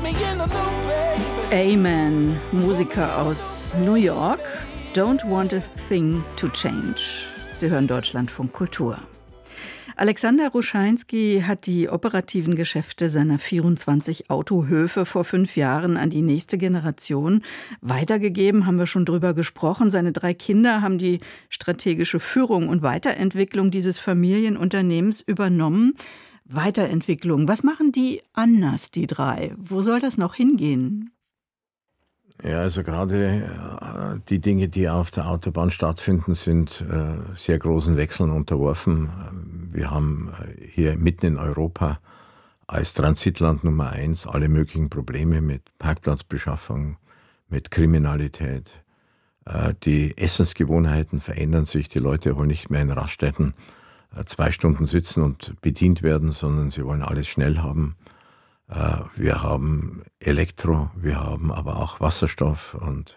me in the loop, baby. Amen, Musiker aus New York. Don't want a thing to change. Sie hören Deutschlandfunk Kultur. Alexander Ruscheinski hat die operativen Geschäfte seiner 24 Autohöfe vor 5 Jahren an die nächste Generation weitergegeben, haben wir schon drüber gesprochen. Seine 3 Kinder haben die strategische Führung und Weiterentwicklung dieses Familienunternehmens übernommen. Weiterentwicklung, was machen die anders, die 3? Wo soll das noch hingehen? Ja, also gerade die Dinge, die auf der Autobahn stattfinden, sind sehr großen Wechseln unterworfen. Wir haben hier mitten in Europa als Transitland Nummer 1 alle möglichen Probleme mit Parkplatzbeschaffung, mit Kriminalität. Die Essensgewohnheiten verändern sich. Die Leute wollen nicht mehr in Raststätten 2 Stunden sitzen und bedient werden, sondern sie wollen alles schnell haben. Wir haben Elektro, wir haben aber auch Wasserstoff und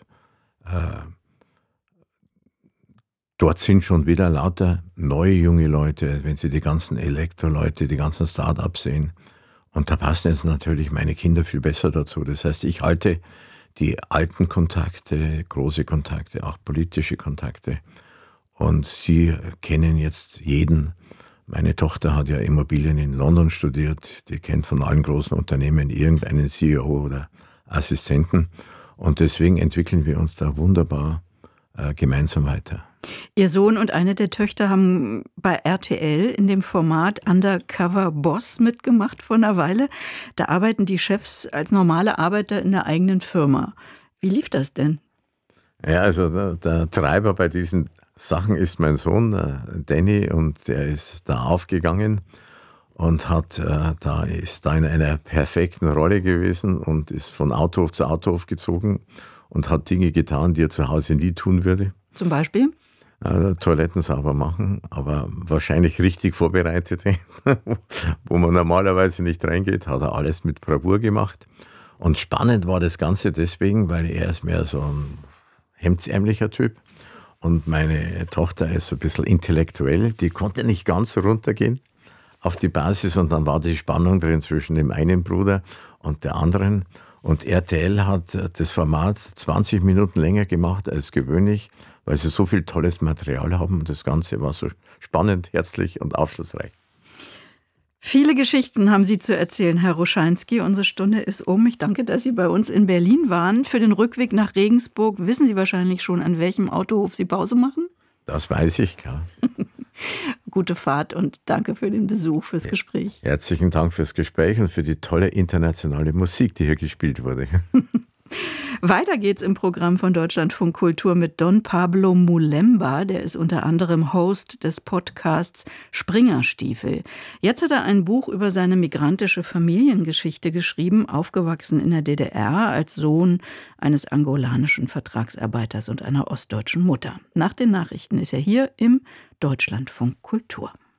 dort sind schon wieder lauter neue junge Leute, wenn Sie die ganzen Elektro-Leute, die ganzen Start-ups sehen. Und da passen jetzt natürlich meine Kinder viel besser dazu. Das heißt, ich halte die alten Kontakte, große Kontakte, auch politische Kontakte. Und sie kennen jetzt jeden. Meine Tochter hat ja Immobilien in London studiert, die kennt von allen großen Unternehmen irgendeinen CEO oder Assistenten und deswegen entwickeln wir uns da wunderbar gemeinsam weiter. Ihr Sohn und eine der Töchter haben bei RTL in dem Format Undercover Boss mitgemacht vor einer Weile. Da arbeiten die Chefs als normale Arbeiter in der eigenen Firma. Wie lief das denn? Ja, also der Treiber bei diesen Sachen ist mein Sohn, Danny, und der ist da aufgegangen und ist da in einer perfekten Rolle gewesen und ist von Autohof zu Autohof gezogen und hat Dinge getan, die er zu Hause nie tun würde. Zum Beispiel? Toiletten sauber machen, aber wahrscheinlich richtig vorbereitete, wo man normalerweise nicht reingeht, hat er alles mit Bravour gemacht. Und spannend war das Ganze deswegen, weil er ist mehr so ein hemdsärmlicher Typ. Und meine Tochter ist so ein bisschen intellektuell, die konnte nicht ganz runtergehen auf die Basis und dann war die Spannung drin zwischen dem einen Bruder und der anderen. Und RTL hat das Format 20 Minuten länger gemacht als gewöhnlich, weil sie so viel tolles Material haben und das Ganze war so spannend, herzlich und aufschlussreich. Viele Geschichten haben Sie zu erzählen, Herr Ruscheinski. Unsere Stunde ist um. Ich danke, dass Sie bei uns in Berlin waren. Für den Rückweg nach Regensburg wissen Sie wahrscheinlich schon, an welchem Autohof Sie Pause machen? Das weiß ich, klar. Gute Fahrt und danke für den Besuch, fürs Gespräch. Herzlichen Dank fürs Gespräch und für die tolle internationale Musik, die hier gespielt wurde. Weiter geht's im Programm von Deutschlandfunk Kultur mit Don Pablo Mulemba. Der ist unter anderem Host des Podcasts Springerstiefel. Jetzt hat er ein Buch über seine migrantische Familiengeschichte geschrieben, aufgewachsen in der DDR als Sohn eines angolanischen Vertragsarbeiters und einer ostdeutschen Mutter. Nach den Nachrichten ist er hier im Deutschlandfunk Kultur.